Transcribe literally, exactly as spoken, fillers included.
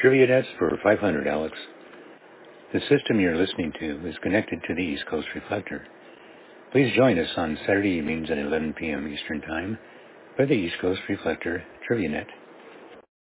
Trivia Nets for five hundred, Alex. The system you're listening to is connected to the East Coast Reflector. Please join us on Saturday evenings at eleven p.m. Eastern Time for the East Coast Reflector Trivia Net.